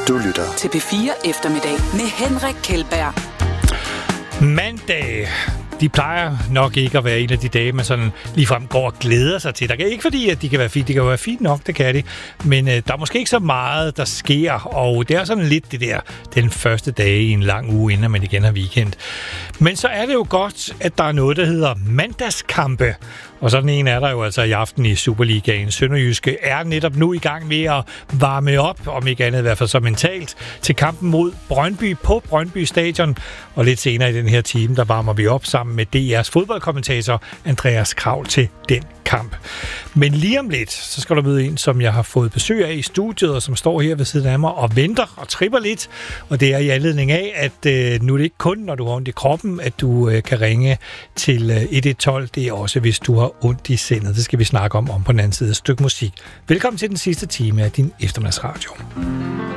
Du lytter til P4 Eftermiddag med Henrik Kjeldberg. Mandag. De plejer nok ikke at være en af de dage, man sådan ligefrem går og glæder sig til. Der kan ikke fordi, at de kan være fint. De kan være fint nok, det kan de. Men der er måske ikke så meget, der sker. Og det er sådan lidt det der, den første dag i en lang uge, inden man igen har weekend. Men så er det jo godt, at der er noget, der hedder mandagskampe. Og sådan en er der jo altså i aften i Superligaen. Sønderjyske er netop nu i gang med at varme op, om ikke andet i hvert fald så mentalt, til kampen mod Brøndby på Brøndby Stadion. Og lidt senere i den her time, der varmer vi op sammen med DR's fodboldkommentator Andreas Kraul til den kamp. Men lige om lidt, så skal der møde en, som jeg har fået besøg af i studiet, og som står her ved siden af mig og venter og tripper lidt. Og det er i anledning af, at nu er det ikke kun, når du har ondt i kroppen, at du kan ringe til 1112. Det er også, hvis du har ondt i sindet. Det skal vi snakke om på den anden side af et stykke musik. Velkommen til den sidste time af din eftermiddagsradio.